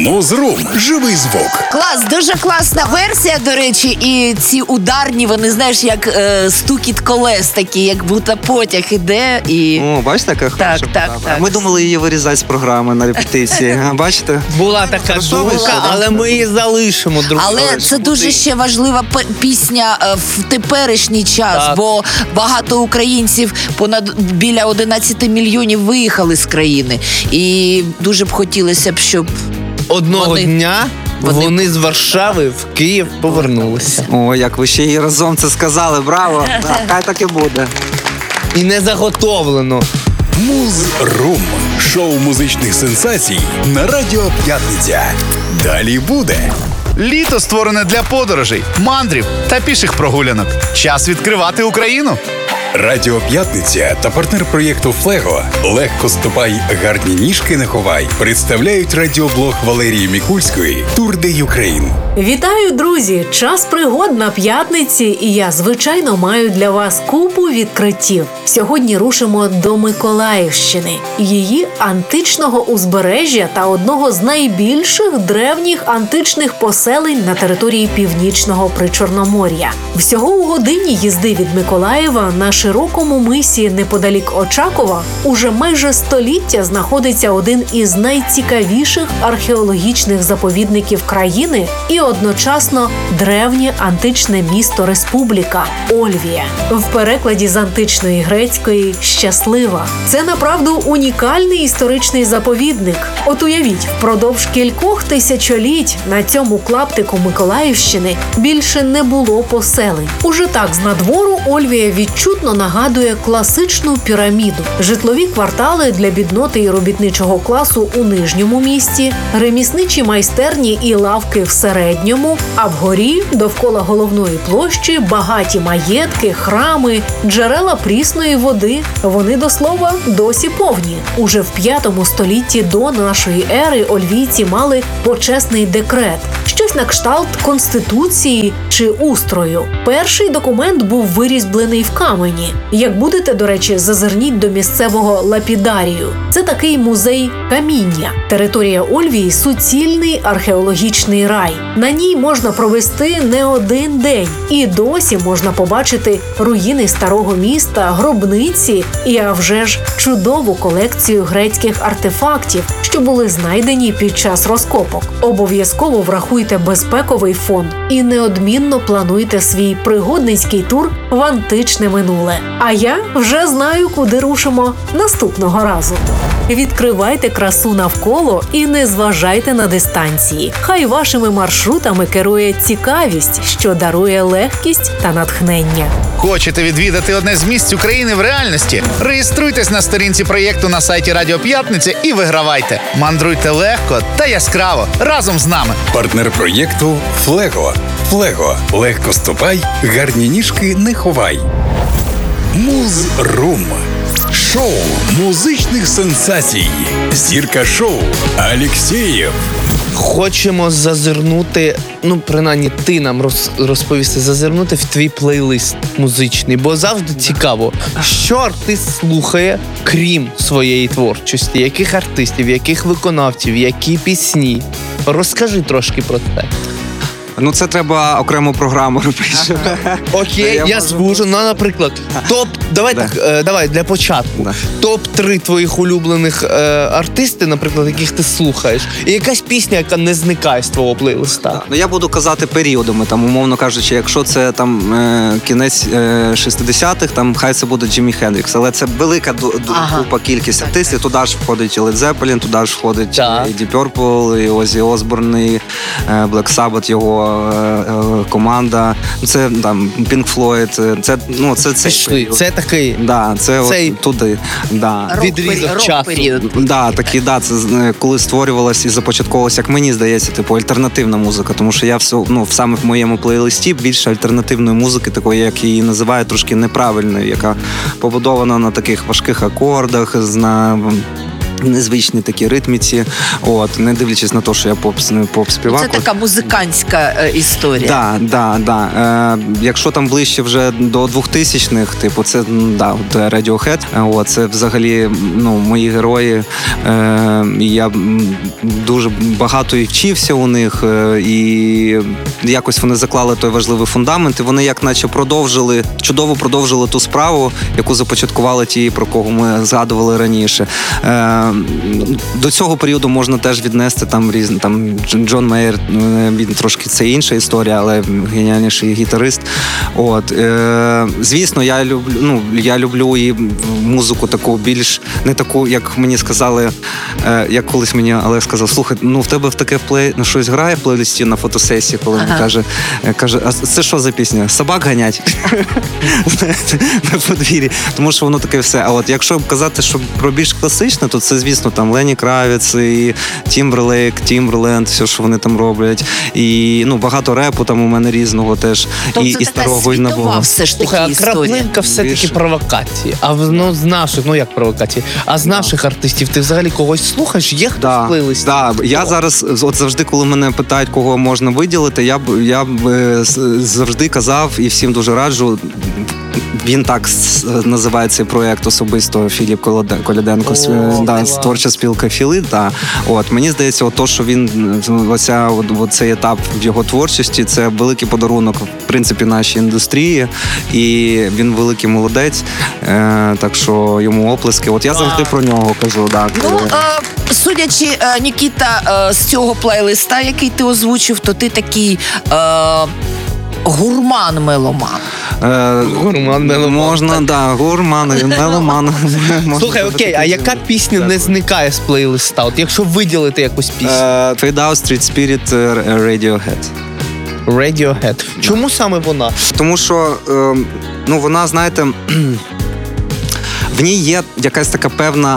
Музрум. Живий звук. Клас, дуже класна версія, до речі, і ці ударні, вони, знаєш, як стукіт колес такі, як будто потяг іде і... О, бачите, яка хороша програма? Так. Ми думали її вирізати з програми на репетиції. Бачите? Була така думка, але ми її залишимо. Але це дуже ще важлива пісня в теперішній час, Так. бо багато українців, біля 11 мільйонів виїхали з країни. І дуже б хотілося б, щоб Одного дня вони з Варшави в Київ повернулися. О, як ви ще й разом це сказали, браво! Хай так і буде. І не заготовлено. Музрум. Шоу музичних сенсацій на Радіо П'ятниця. Далі буде. Літо створене для подорожей, мандрів та піших прогулянок. Час відкривати Україну. Радіо П'ятниця та партнер проєкту Флего «Легко ступай, гарні ніжки не ховай» представляють радіоблог Валерії Мікульської «Тур де Юкрейн». Вітаю, друзі! Час пригод на п'ятниці, і я, звичайно, маю для вас купу відкриттів. Сьогодні рушимо до Миколаївщини, її античного узбережжя та одного з найбільших древніх античних поселень на території Північного Причорномор'я. Всього у годині їзди від Миколаєва на широкому мисі неподалік Очакова уже майже століття знаходиться один із найцікавіших археологічних заповідників країни і одночасно древнє античне місто Республіка – Ольвія. В перекладі з античної грецької «щаслива». Це, направду, унікальний історичний заповідник. От уявіть, впродовж кількох тисячоліть на цьому клаптику Миколаївщини більше не було поселень. Уже так, з надвору Ольвія відчутно нагадує класичну піраміду. Житлові квартали для бідноти і робітничого класу у нижньому місті, ремісничі майстерні і лавки в середньому, а вгорі, довкола головної площі, багаті маєтки, храми, джерела прісної води. Вони, до слова, досі повні. Уже в 5 столітті до нашої ери ольвійці мали почесний декрет. Щось на кшталт конституції чи устрою. Перший документ був вирізблений в камені. Як будете, до речі, зазирніть до місцевого лапідарію. Це такий музей каміння. Територія Ольвії – суцільний археологічний рай. На ній можна провести не один день. І досі можна побачити руїни старого міста, гробниці і, а вже ж, чудову колекцію грецьких артефактів, що були знайдені під час розкопок. Обов'язково врахуйте безпековий фон і неодмінно плануйте свій пригодницький тур в античне минуле. А я вже знаю, куди рушимо наступного разу. Відкривайте красу навколо і не зважайте на дистанції. Хай вашими маршрутами керує цікавість, що дарує легкість та натхнення. Хочете відвідати одне з місць України в реальності? Реєструйтесь на сторінці проєкту на сайті Радіо П'ятниця і вигравайте. Мандруйте легко та яскраво разом з нами. Партнер проєкту Флего. Флего. Легко ступай, гарні ніжки не ховай. Музрум. Шоу музичних сенсацій. Зірка шоу Алєксєєв. Хочемо зазирнути, принаймні ти нам розповісти, зазирнути в твій плейлист музичний, бо завжди цікаво, що артист слухає, крім своєї творчості, яких артистів, яких виконавців, які пісні. Розкажи трошки про це. Це треба окрему програму робити. Окей, я скажу. Наприклад, давай для початку. Топ-3 твоїх улюблених артистів, наприклад, яких ти слухаєш. І якась пісня, яка не зникає з твого плейлиста. Я буду казати періодами, умовно кажучи, якщо це кінець 60-х, хай це буде Джиммі Хендрікс. Але це велика група кількість артистів. Туди ж входить і Led Zeppelin, туди ж входить і Deep Purple, і Оззі Осборн, і Black Sabbath, його команда, це Pink Floyd, це цей. Це такий. Це туди. Відрізок часу. Це коли створювалася і започатковувалася, як мені здається, альтернативна музика, тому що я саме в моєму плейлисті більше альтернативної музики, такої, як її називають, трошки неправильною, яка побудована на таких важких акордах, незвичній такій ритміці, не дивлячись на те, що я поп-співак. Це така музикантська історія. Да. Якщо там ближче вже до 2000-х, типу, це Radiohead, це взагалі мої герої, і я дуже багато і вчився у них, і якось вони заклали той важливий фундамент, і вони як наче чудово продовжили ту справу, яку започаткували ті, про кого ми згадували раніше. До цього періоду можна теж віднести Джон Мейер, він трошки це інша історія, але геніальніший гітарист. Звісно, я люблю і музику таку більш, не таку, як мені сказали, як колись мені Олег сказав, слухай, в тебе в таке щось грає в плейлисті на фотосесії, коли він каже, а це що за пісня? Собак ганять на подвір'ї. Тому що воно таке все. А от якщо казати, що про більш класичне, то це, звісно, там Лені Кравіц, і Тімберлейк, Тімберленд, все, що вони там роблять. І багато репу там у мене різного теж. Тобто і це старого, і така нового. світова все ж таки історія. Краплинка все-таки провокації. А з наших, як провокації, а з наших артистів ти взагалі когось слухаєш? Є хтось в плейлисті? Так, я зараз, завжди, коли мене питають, кого можна виділити, я б завжди казав і всім дуже раджу. Він так називає цей проєкт особисто, Філіп Коляденко, творча спілка Філи. Мені здається, то, що він, цей етап в його творчості, це великий подарунок, в принципі, нашій індустрії, і він великий молодець, так що йому оплески. Я завжди про нього кажу. Судячи, Нікіта, з цього плейлиста, який ти озвучив, то ти такий гурман-меломан. Можна, гурман, меломан. Слухай, окей, а яка пісня не зникає з плейлиста? Якщо виділити якусь пісню. Fade Out, Street Spirit, Radiohead. Radiohead. Чому саме вона? Тому що, вона, знаєте, в ній є якась така певна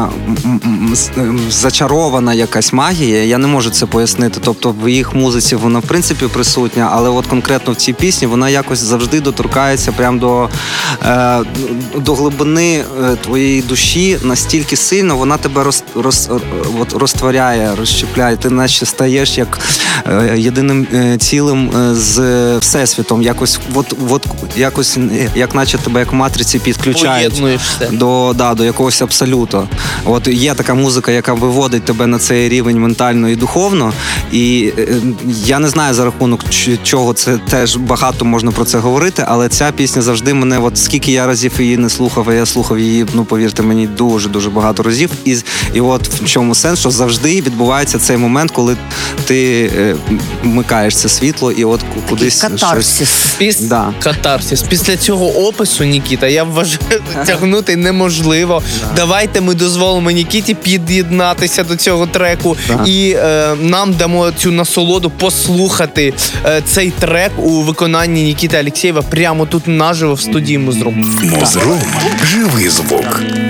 зачарована якась магія, я не можу це пояснити. Тобто в їх музиці вона в принципі присутня, але от конкретно в цій пісні вона якось завжди доторкається прямо до глибини твоєї душі настільки сильно, вона тебе розтворяє, розщепляє. Ти наче стаєш як єдиним цілим з Всесвітом. Якось як наче тебе як в матриці підключають до якогось абсолюту. Є така музика, яка виводить тебе на цей рівень ментально і духовно. І я не знаю, за рахунок чого це теж багато можна про це говорити, але ця пісня завжди мене, скільки я разів її не слухав, а я слухав її, повірте мені, дуже-дуже багато разів. І в чому сенс, що завжди відбувається цей момент, коли ти вмикаєш це світло і кудись катарсис. Катарсис. Після цього опису, Нікіта, я вважаю, тягнути неможливо. Давайте ми дозволимо Нікіті під'єднатися до цього треку і нам дамо цю насолоду послухати цей трек у виконанні Нікіти Алєксєєва прямо тут наживо в студії Музрум. Музрум. Живий звук.